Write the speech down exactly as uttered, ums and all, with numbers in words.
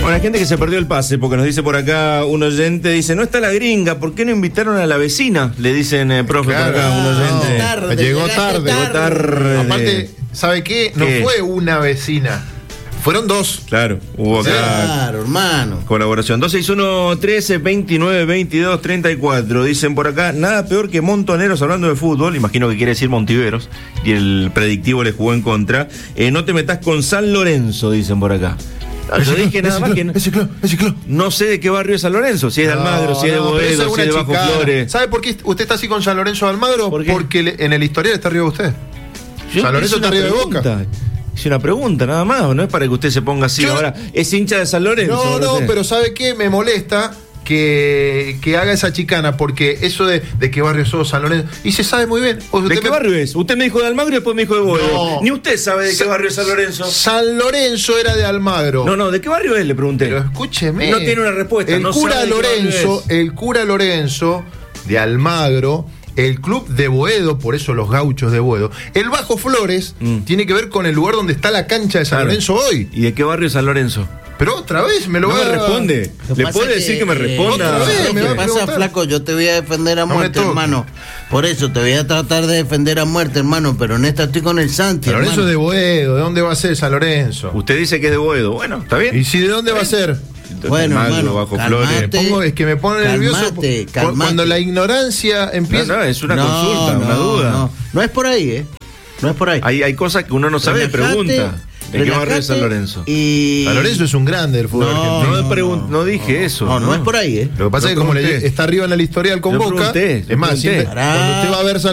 Bueno, hay gente que se perdió el pase, porque nos dice por acá un oyente, dice, no está la gringa, ¿por qué no invitaron a la vecina? Le dicen, eh, profe, Claro, por acá un oyente. no, tarde, llegó tarde. Llegó tarde. Aparte, ¿sabe qué? No ¿Qué? fue una vecina, fueron dos. Claro, hubo acá Claro, hermano. colaboración. dos seis uno, trece, veintinueve, veintidós, treinta y cuatro. Dicen por acá, nada peor que Montoneros hablando de fútbol. Imagino que quiere decir Montiveros. Y el predictivo le jugó en contra. Eh, no te metas con San Lorenzo, dicen por acá. Ah, yo dije nada más que no, ese club, ese club. no sé de qué barrio es San Lorenzo. Si es de Almagro, si es de No, pero esa Boedo, si una es de Bajo chicana. Flores. ¿Sabe por qué usted está así con San Lorenzo de Almagro? ¿Por qué? Porque le- en el historial está arriba de usted. Yo San Lorenzo hice está una arriba de Boca. pregunta. Hice una pregunta nada más, no es para que usted se ponga así. Yo- Ahora, ¿es hincha de San Lorenzo? No, no, sé. pero ¿sabe qué? Me molesta que, que haga esa chicana, porque eso de, de qué barrio sos, San Lorenzo, y se sabe muy bien. O ¿De usted qué me- barrio es? Usted me dijo de Almagro y después me dijo de Boedo. No. Ni usted sabe de qué Sa- barrio es San Lorenzo. San Lorenzo era de Almagro. No, no, ¿de qué barrio es? Le pregunté. Pero escúcheme. No tiene una respuesta. El no cura sabe de qué Lorenzo, barrio es. el cura Lorenzo de Almagro, el club de Boedo, por eso los gauchos de Boedo. El Bajo Flores Mm. tiene que ver con el lugar donde está la cancha de San Claro. Lorenzo hoy. ¿Y de qué barrio es San Lorenzo? Pero otra vez me lo No va me a responde. Lo ¿Le pasa puede que, decir que me eh, responda? otra vez, me va ¿Qué a pasa, preguntar. flaco? Yo te voy a defender a No me muerte, toque. hermano. Por eso te voy a tratar de defender a muerte, hermano. Pero en esta estoy con el Santi, San Lorenzo hermano. de Boedo, ¿de dónde va a ser San Lorenzo? Usted dice que es de Boedo. Bueno, está bien. ¿Y si de dónde va a ser? Entonces, Bueno, Almagro, hermano, Bajo calmate. Flores. Pongo, es que me pone nervioso Calmate, cu- calmate. cuando la ignorancia No, empieza. no, es una No, consulta, no, una duda. No, no es por ahí, ¿eh? No es por ahí. Hay, hay cosas que uno no sabe, Relajate, pregunta. ¿De qué barrio es San relajate Lorenzo? Y... San Lorenzo es un grande del fútbol No, argentino. No, pregun- no dije eso. No, no, es por ahí, ¿eh? Lo que pasa Lo es que como le, pregunté. está arriba en el historial con Lo Boca, pregunté, lo es más, pregunté. siempre- cuando usted va a ver San